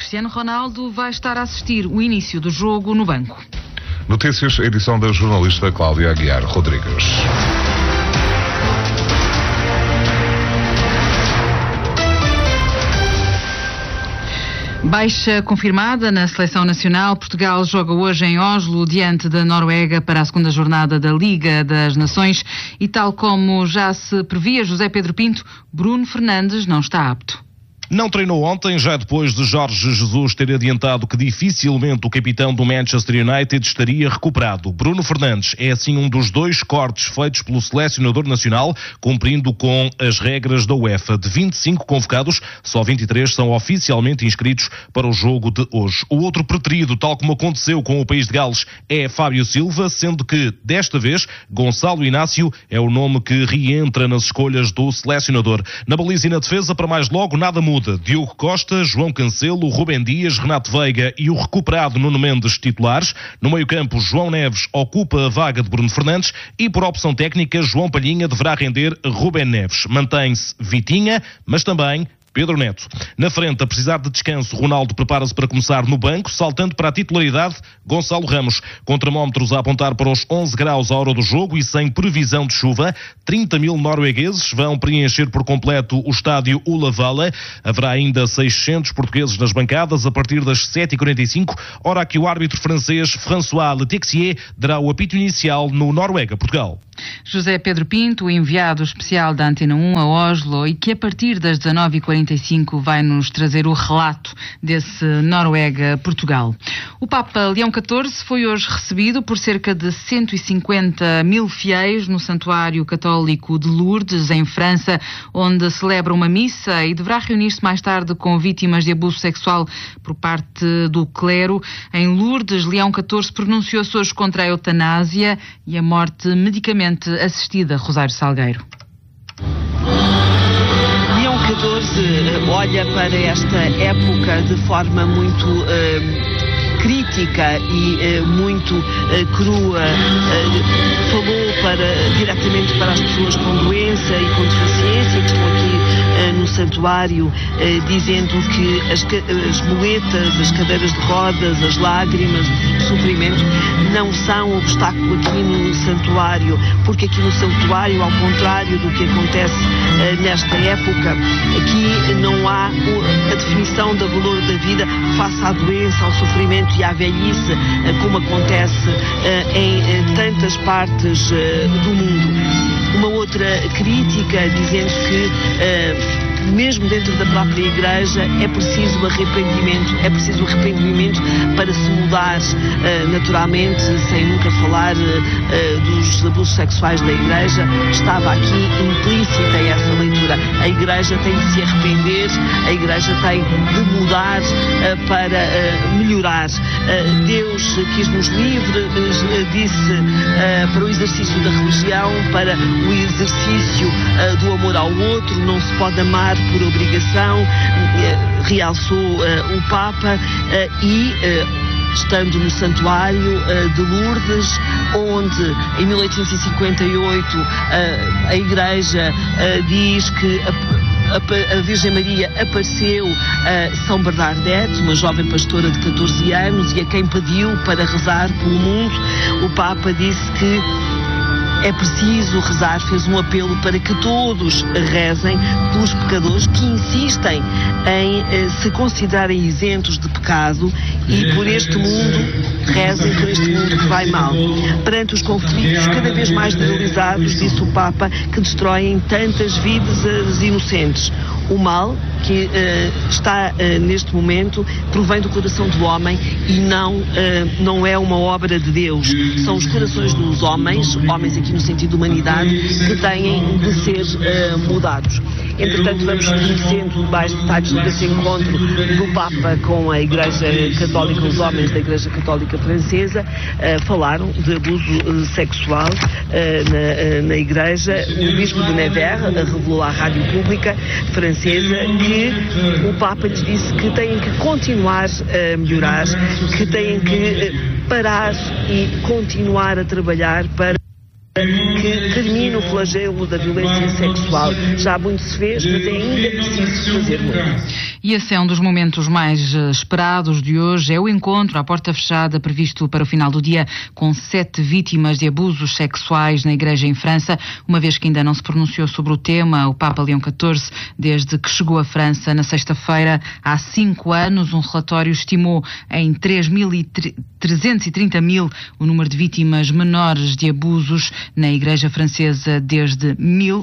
Cristiano Ronaldo vai estar a assistir o início do jogo no banco. Notícias, edição da jornalista Cláudia Aguiar Rodrigues. Baixa confirmada na Seleção Nacional. Portugal joga hoje em Oslo diante da Noruega para a segunda jornada da Liga das Nações e, tal como já se previa José Pedro Pinto, Bruno Fernandes não está apto. Não treinou ontem, já depois de Jorge Jesus ter adiantado que dificilmente o capitão do Manchester United estaria recuperado. Bruno Fernandes é assim um dos 2 cortes feitos pelo selecionador nacional, cumprindo com as regras da UEFA. De 25 convocados, só 23 são oficialmente inscritos para o jogo de hoje. O outro preterido, tal como aconteceu com o país de Gales, é Fábio Silva, sendo que, desta vez, Gonçalo Inácio é o nome que reentra nas escolhas do selecionador. Na baliza e na defesa, para mais logo, nada muda. Diogo Costa, João Cancelo, Rubem Dias, Renato Veiga e o recuperado Nuno Mendes titulares. No meio-campo, João Neves ocupa a vaga de Bruno Fernandes e, por opção técnica, João Palhinha deverá render Rubem Neves. Mantém-se Vitinha, mas também Pedro Neto. Na frente, a precisar de descanso, Ronaldo prepara-se para começar no banco, saltando para a titularidade Gonçalo Ramos. Com termómetros a apontar para os 11 graus à hora do jogo e sem previsão de chuva, 30 mil noruegueses vão preencher por completo o estádio Ullevål. Haverá ainda 600 portugueses nas bancadas a partir das 7h45, hora que o árbitro francês François Letexier dará o apito inicial no Noruega-Portugal. José Pedro Pinto, o enviado especial da Antena 1 a Oslo, e que a partir das 19h45 vai nos trazer o relato desse Noruega-Portugal. O Papa Leão XIV foi hoje recebido por cerca de 150 mil fiéis no Santuário Católico de Lourdes, em França, onde celebra uma missa e deverá reunir-se mais tarde com vítimas de abuso sexual por parte do clero. Em Lourdes, Leão XIV pronunciou-se hoje contra a eutanásia e a morte medicamentosa assistida. Rosário Salgueiro. Leão XIV olha para esta época de forma muito crítica e muito crua. Falou diretamente para as pessoas com doença e com deficiência que estão aqui no santuário, dizendo que as muletas, as cadeiras de rodas, as lágrimas, o sofrimento não são obstáculo aqui no santuário, porque aqui no santuário, ao contrário do que acontece nesta época, aqui não há a definição do valor da vida face à doença, ao sofrimento e à velhice, como acontece em tantas partes do mundo. Uma outra crítica dizendo que mesmo dentro da própria Igreja é preciso arrependimento para se mudar naturalmente, sem nunca falar dos abusos sexuais da Igreja. Estava aqui implícita essa leitura. A Igreja tem de se arrepender, a Igreja tem de mudar para melhorar. Deus quis-nos livres, disse para o exercício da religião, para o exercício do amor ao outro. Não se pode amar por obrigação, realçou o Papa, e estando no Santuário de Lourdes, onde em 1858 a Igreja diz que a Virgem Maria apareceu a São Bernadette, uma jovem pastora de 14 anos, e a quem pediu para rezar pelo mundo. O Papa disse que é preciso rezar, fez um apelo para que todos rezem pelos pecadores que insistem em se considerarem isentos de pecado, e por este mundo, rezem por este mundo que vai mal. Perante os conflitos cada vez mais generalizados, disse o Papa, que destroem tantas vidas inocentes. O mal que está neste momento provém do coração do homem e não é uma obra de Deus. São os corações dos homens aqui no sentido de humanidade, que têm de ser mudados. Entretanto, vamos conhecendo mais detalhes desse encontro do Papa com a Igreja Católica, os homens da Igreja Católica Francesa. Falaram de abuso sexual na Igreja. O Bispo de Nevers revelou à Rádio Pública Francesa que o Papa lhes disse que têm que continuar a melhorar, que têm que parar e continuar a trabalhar para que termine o flagelo da violência sexual. Já muito se fez, mas é ainda preciso fazer muito. E esse é um dos momentos mais esperados de hoje. É o encontro à porta fechada previsto para o final do dia com 7 vítimas de abusos sexuais na Igreja em França, uma vez que ainda não se pronunciou sobre o tema. O Papa Leão XIV, desde que chegou à França na sexta-feira, há 5 anos, um relatório estimou em 330 mil o número de vítimas menores de abusos na Igreja francesa desde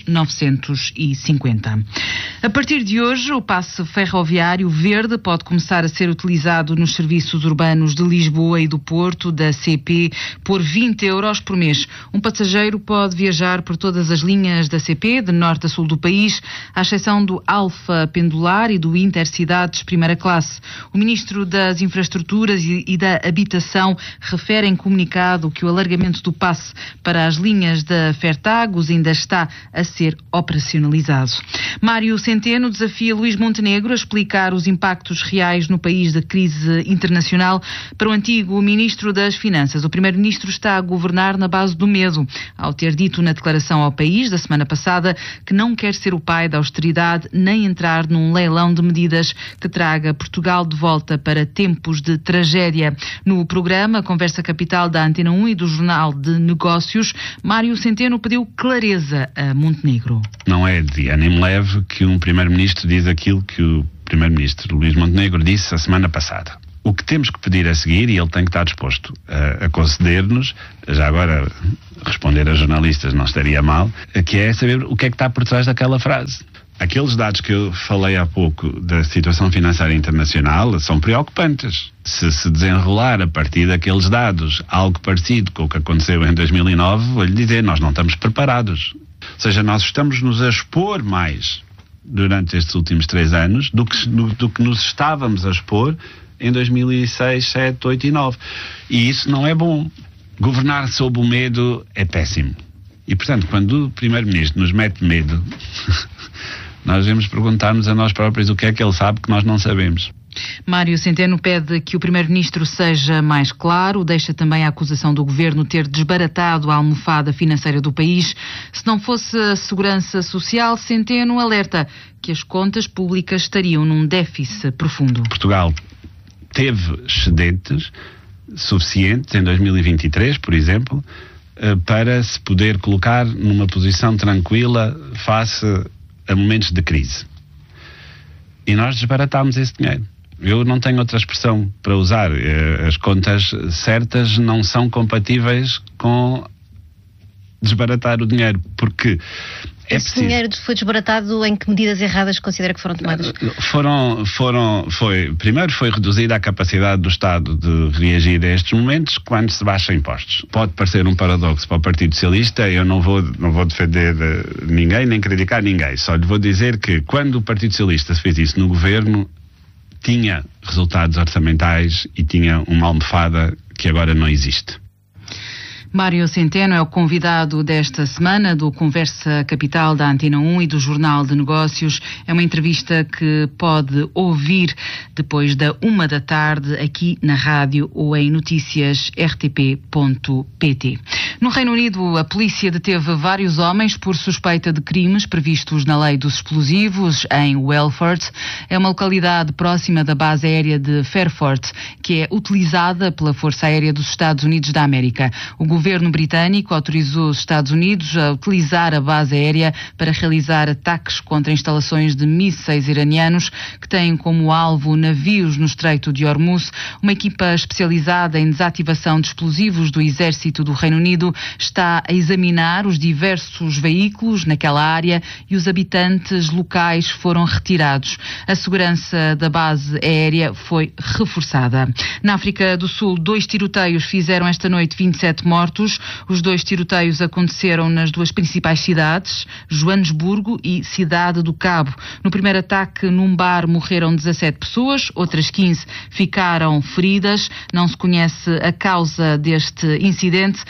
1950. A partir de hoje, o passe ferroviário verde pode começar a ser utilizado nos serviços urbanos de Lisboa e do Porto, da CP, por 20 euros por mês. Um passageiro pode viajar por todas as linhas da CP, de norte a sul do país, à exceção do Alfa Pendular e do Intercidades primeira classe. O Ministro das Infraestruturas e da Habitação refere em comunicado que o alargamento do passe para as linhas da Fertagos ainda está a ser operacionalizado. Mário Centeno desafia Luís Montenegro a explicar os impactos reais no país da crise internacional. Para o antigo Ministro das Finanças, o Primeiro-Ministro está a governar na base do medo, ao ter dito na declaração ao país da semana passada que não quer ser o pai da austeridade nem entrar num leilão de medidas que traga Portugal de volta para tempos de tragédia. No programa Conversa Capital da Antena 1 e do Jornal de Negócios, Mário Centeno pediu clareza a Montenegro. Não é de ânimo leve que um Primeiro-Ministro diz aquilo que o Primeiro-Ministro Luís Montenegro disse a semana passada. O que temos que pedir a seguir, e ele tem que estar disposto a conceder-nos, já agora responder a jornalistas não estaria mal, que é saber o que é que está por trás daquela frase. Aqueles dados que eu falei há pouco da situação financeira internacional são preocupantes. Se desenrolar a partir daqueles dados algo parecido com o que aconteceu em 2009, vou-lhe dizer, nós não estamos preparados. Ou seja, nós estamos-nos a expor mais durante estes últimos 3 anos do que nos estávamos a expor em 2006, 7, 8 e 9. E isso não é bom. Governar sob o medo é péssimo. E, portanto, quando o Primeiro-Ministro nos mete medo, nós devemos perguntar-nos a nós próprios o que é que ele sabe que nós não sabemos. Mário Centeno pede que o Primeiro-Ministro seja mais claro, deixa também a acusação do Governo ter desbaratado a almofada financeira do país. Se não fosse a Segurança Social, Centeno alerta que as contas públicas estariam num déficit profundo. Portugal teve excedentes suficientes em 2023, por exemplo, para se poder colocar numa posição tranquila face a momentos de crise. E nós desbaratámos esse dinheiro. Eu não tenho outra expressão para usar. As contas certas não são compatíveis com desbaratar o dinheiro, porque esse dinheiro foi desbaratado em que medidas erradas considera que foram tomadas? Primeiro foi reduzida a capacidade do Estado de reagir a estes momentos quando se baixa impostos. Pode parecer um paradoxo para o Partido Socialista, eu não vou defender ninguém, nem criticar ninguém, só lhe vou dizer que quando o Partido Socialista fez isso no governo, tinha resultados orçamentais e tinha uma almofada que agora não existe. Mário Centeno é o convidado desta semana do Conversa Capital da Antena 1 e do Jornal de Negócios. É uma entrevista que pode ouvir depois da 1 da tarde aqui na rádio ou em noticias.rtp.pt. No Reino Unido, a polícia deteve vários homens por suspeita de crimes previstos na lei dos explosivos em Welford. É uma localidade próxima da base aérea de Fairford, que é utilizada pela Força Aérea dos Estados Unidos da América. O governo britânico autorizou os Estados Unidos a utilizar a base aérea para realizar ataques contra instalações de mísseis iranianos que têm como alvo navios no Estreito de Hormuz. Uma equipa especializada em desativação de explosivos do Exército do Reino Unido está a examinar os diversos veículos naquela área e os habitantes locais foram retirados. A segurança da base aérea foi reforçada. Na África do Sul, 2 tiroteios fizeram esta noite 27 mortos. Os 2 tiroteios aconteceram nas 2 principais cidades, Joanesburgo e Cidade do Cabo. No primeiro ataque, num bar, morreram 17 pessoas, outras 15 ficaram feridas. Não se conhece a causa deste incidente. Noutro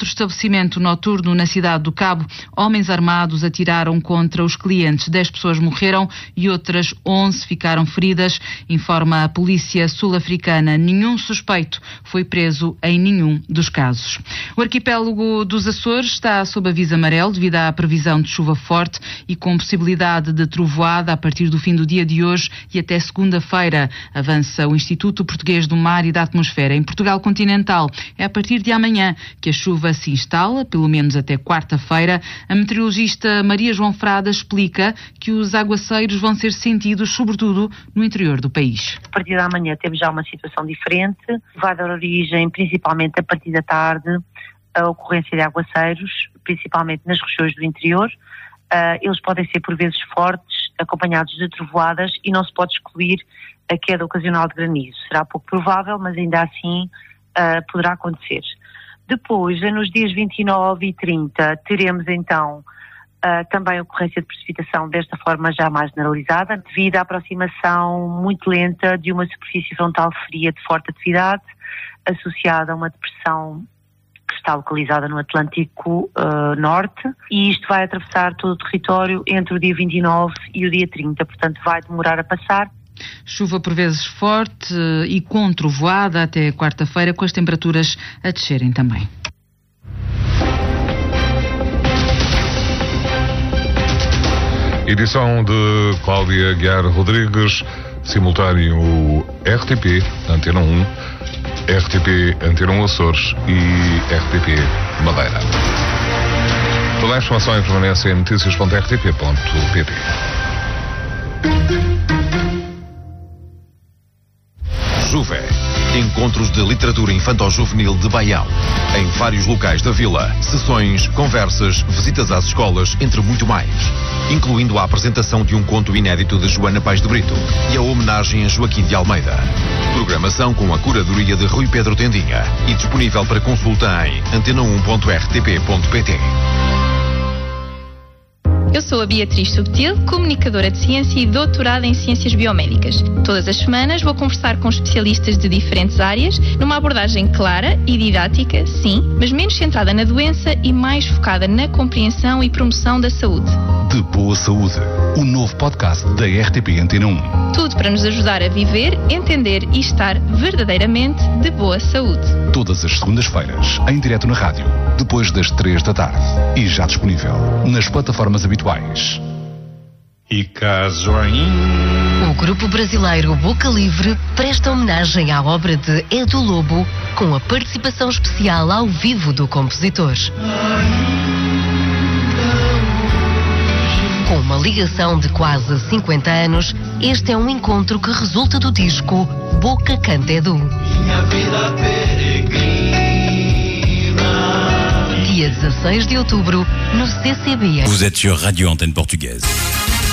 outro estabelecimento noturno na cidade do Cabo, homens armados atiraram contra os clientes. 10 pessoas morreram e outras 11 ficaram feridas, informa a polícia sul-africana. Nenhum suspeito foi preso em nenhum dos casos. O arquipélago dos Açores está sob aviso amarelo devido à previsão de chuva forte e com possibilidade de trovoada a partir do fim do dia de hoje e até segunda-feira, avança o Instituto Português do Mar e da Atmosfera. Em Portugal continental, é a partir de amanhã que a chuva se instala, pelo menos até quarta-feira. A meteorologista Maria João Frada explica que os aguaceiros vão ser sentidos, sobretudo, no interior do país. A partir de amanhã temos já uma situação diferente, vai dar origem, principalmente a partir da tarde, à ocorrência de aguaceiros, principalmente nas regiões do interior. Eles podem ser por vezes fortes, acompanhados de trovoadas, e não se pode excluir a queda ocasional de granizo. Será pouco provável, mas ainda assim poderá acontecer. Depois, nos dias 29 e 30, teremos então também a ocorrência de precipitação desta forma já mais generalizada, devido à aproximação muito lenta de uma superfície frontal fria de forte atividade, associada a uma depressão que está localizada no Atlântico Norte, e isto vai atravessar todo o território entre o dia 29 e o dia 30, portanto vai demorar a passar. Chuva por vezes forte e com trovoada até quarta-feira, com as temperaturas a descerem também. Edição de Cláudia Aguiar Rodrigues, simultâneo RTP, Antena 1, RTP Antena 1 Açores e RTP Madeira. Toda a informação e permanência em noticias.rtp.pt. Juve. Encontros de literatura infanto-juvenil de Baião. Em vários locais da vila. Sessões, conversas, visitas às escolas, entre muito mais. Incluindo a apresentação de um conto inédito de Joana Paes de Brito e a homenagem a Joaquim de Almeida. Programação com a curadoria de Rui Pedro Tendinha e disponível para consulta em antena1.rtp.pt. Eu sou a Beatriz Subtil, comunicadora de ciência e doutorada em ciências biomédicas. Todas as semanas vou conversar com especialistas de diferentes áreas, numa abordagem clara e didática, sim, mas menos centrada na doença e mais focada na compreensão e promoção da saúde. De Boa Saúde, o novo podcast da RTP Antena 1. Tudo para nos ajudar a viver, entender e estar verdadeiramente de boa saúde. Todas as segundas-feiras, em direto na rádio, depois das 3 da tarde. E já disponível nas plataformas habituais. E caso ainda... O grupo brasileiro Boca Livre presta homenagem à obra de Edu Lobo com a participação especial ao vivo do compositor. Com uma ligação de quase 50 anos, este é um encontro que resulta do disco Boca Canta Edu. Dia 16 de outubro, no CCB. Vous êtes sur Radio Antenne Portugaise.